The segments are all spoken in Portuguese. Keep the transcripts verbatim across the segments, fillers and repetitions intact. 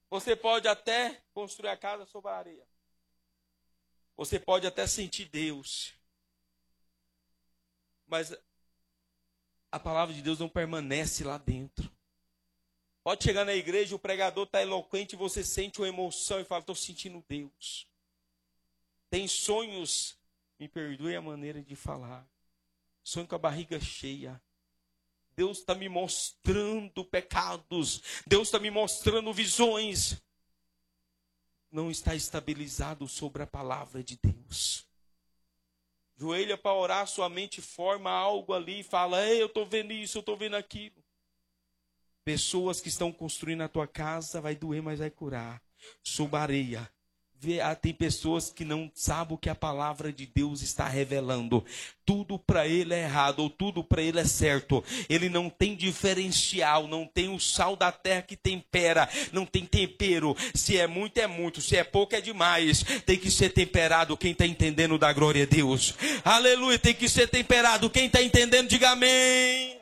Você pode até construir a casa sobre a areia. Você pode até sentir Deus. Mas a palavra de Deus não permanece lá dentro. Pode chegar na igreja, o pregador está eloquente, você sente uma emoção e fala, estou sentindo Deus. Tem sonhos, me perdoe a maneira de falar. Sonho com a barriga cheia. Deus está me mostrando pecados. Deus está me mostrando visões. Não está estabilizado sobre a palavra de Deus. Joelha para orar, sua mente forma algo ali e fala, ei, eu estou vendo isso, eu estou vendo aquilo. Pessoas que estão construindo a tua casa, vai doer, mas vai curar. Sob a areia. Tem pessoas que não sabem o que a palavra de Deus está revelando. Tudo para ele é errado, ou tudo para ele é certo. Ele não tem diferencial, não tem o sal da terra que tempera, não tem tempero. Se é muito, é muito, se é pouco, é demais. Tem que ser temperado quem está entendendo da glória a Deus. Aleluia, tem que ser temperado. Quem está entendendo, diga amém.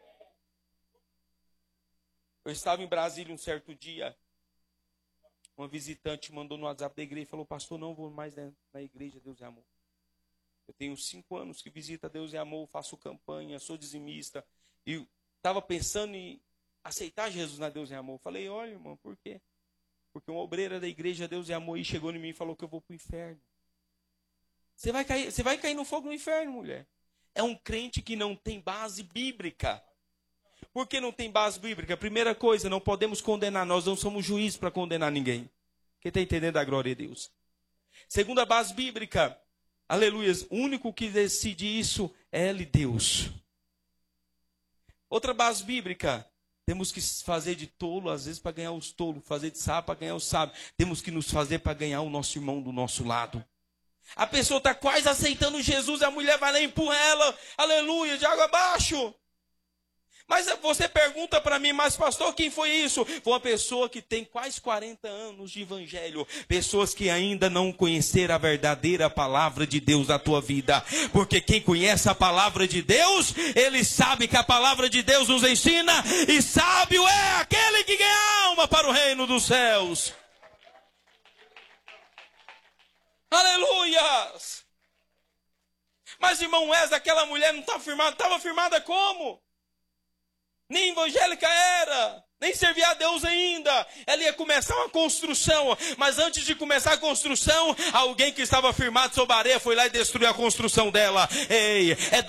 Eu estava em Brasília um certo dia. Uma visitante mandou no WhatsApp da igreja e falou, pastor, não vou mais na igreja Deus e Amor. Eu tenho cinco anos que visito a Deus e Amor, faço campanha, sou dizimista. E estava pensando em aceitar Jesus na Deus e Amor. Falei, olha, irmão, por quê? Porque uma obreira da igreja Deus e Amor e chegou em mim e falou que eu vou para o inferno. Você vai cair, você vai cair no fogo no inferno, mulher. É um crente que não tem base bíblica. Por que não tem base bíblica? Primeira coisa, não podemos condenar. Nós não somos juízes para condenar ninguém. Quem está entendendo a glória de Deus? Segunda base bíblica. Aleluia. O único que decide isso é Ele, Deus. Outra base bíblica. Temos que fazer de tolo, às vezes, para ganhar os tolos. Fazer de sábio para ganhar os sábios. Temos que nos fazer para ganhar o nosso irmão do nosso lado. A pessoa está quase aceitando Jesus. A mulher vai lá e empurra ela. Aleluia, de água abaixo. Mas você pergunta para mim, mas pastor, quem foi isso? Foi uma pessoa que tem quase quarenta anos de evangelho. Pessoas que ainda não conheceram a verdadeira palavra de Deus na tua vida. Porque quem conhece a palavra de Deus, ele sabe que a palavra de Deus nos ensina. E sábio é aquele que ganha alma para o reino dos céus. Aleluias! Mas irmão Wesley, aquela mulher não estava firmada. Estava firmada como? Nem evangélica era, nem servia a Deus ainda. Ela ia começar uma construção, mas antes de começar a construção, alguém que estava firmado sobre a areia foi lá e destruiu a construção dela. Ei, é